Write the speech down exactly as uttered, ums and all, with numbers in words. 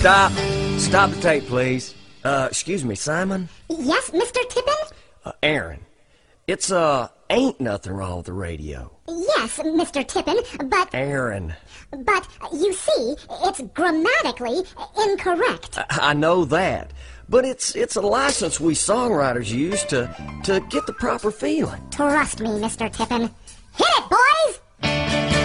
Stop. Stop the tape, please. Uh, excuse me, Simon? Yes, Mister Tippin? Uh, Aaron. It's, uh, ain't nothing wrong with the radio. Yes, Mister Tippin, but... Aaron. But, you see, it's grammatically incorrect. I, I know that. But it's it's a license we songwriters use to, to get the proper feeling. Trust me, Mister Tippin. Hit it, boys!